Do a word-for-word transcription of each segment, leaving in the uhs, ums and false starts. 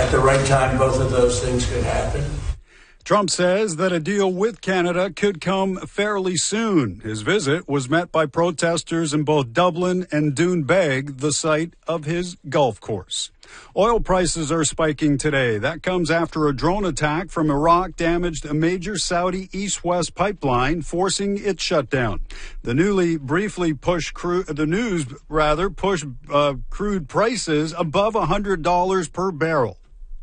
at the right time, both of those things could happen. Trump says that a deal with Canada could come fairly soon. His visit was met by protesters in both Dublin and Doonbeg, the site of his golf course. Oil prices are spiking today. That comes after a drone attack from Iraq damaged a major Saudi east-west pipeline, forcing its shutdown. The newly briefly pushed crude, the news rather pushed uh, crude prices above one hundred dollars per barrel.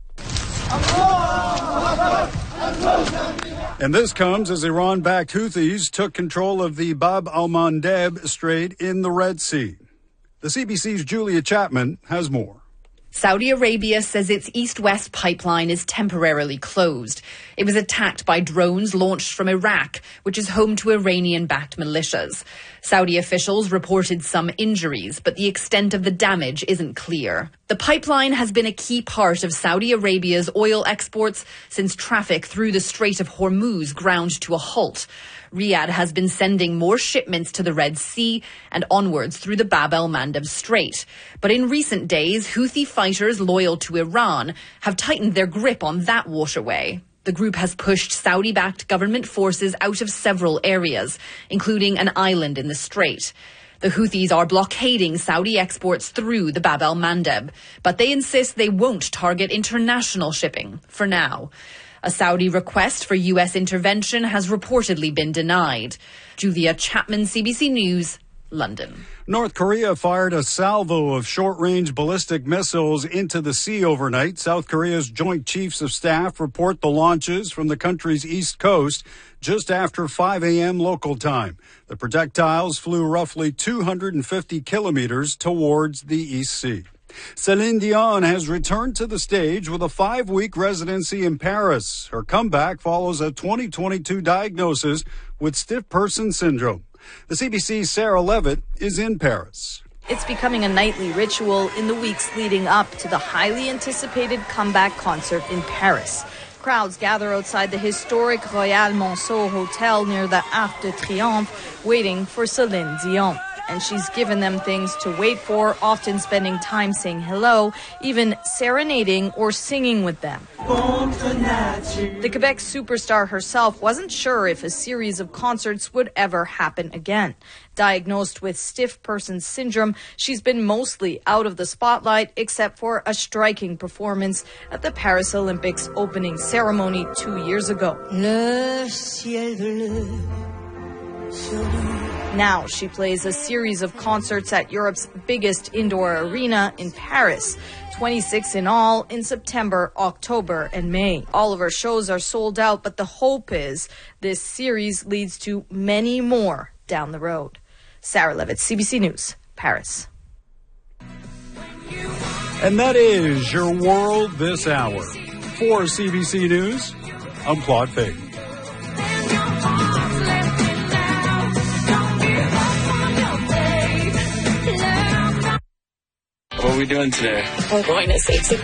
And this comes as Iran-backed Houthis took control of the Bab al-Mandeb Strait in the Red Sea. The C B C's Julia Chapman has more. Saudi Arabia says its east-west pipeline is temporarily closed. It was attacked by drones launched from Iraq, which is home to Iranian-backed militias. Saudi officials reported some injuries, but the extent of the damage isn't clear. The pipeline has been a key part of Saudi Arabia's oil exports since traffic through the Strait of Hormuz ground to a halt. Riyadh has been sending more shipments to the Red Sea and onwards through the Bab el-Mandeb Strait. But in recent days, Houthi fighters loyal to Iran have tightened their grip on that waterway. The group has pushed Saudi-backed government forces out of several areas, including an island in the strait. The Houthis are blockading Saudi exports through the Bab el-Mandeb, but they insist they won't target international shipping for now. A Saudi request for U S intervention has reportedly been denied. Julia Chapman, C B C News, London. North Korea fired a salvo of short-range ballistic missiles into the sea overnight. South Korea's Joint Chiefs of Staff report the launches from the country's east coast just after five a.m. local time. The projectiles flew roughly two hundred fifty kilometers towards the East Sea. Celine Dion has returned to the stage with a five-week residency in Paris. Her comeback follows a twenty twenty-two diagnosis with stiff person syndrome. The C B C's Sarah Levitt is in Paris. It's becoming a nightly ritual in the weeks leading up to the highly anticipated comeback concert in Paris. Crowds gather outside the historic Royal Monceau Hotel near the Arc de Triomphe, waiting for Celine Dion. And she's given them things to wait for, often spending time saying hello, even serenading or singing with them. The Quebec superstar herself wasn't sure if a series of concerts would ever happen again. Diagnosed with stiff person syndrome, she's been mostly out of the spotlight, except for a striking performance at the Paris Olympics opening ceremony two years ago. Now she plays a series of concerts at Europe's biggest indoor arena in Paris, twenty-six in all in September, October, and May. All of her shows are sold out, but the hope is this series leads to many more down the road. Sarah Levitt, C B C News, Paris. And that is your world this hour. For C B C News, I'm Claude Fagan. What are we doing today? We're going to Safe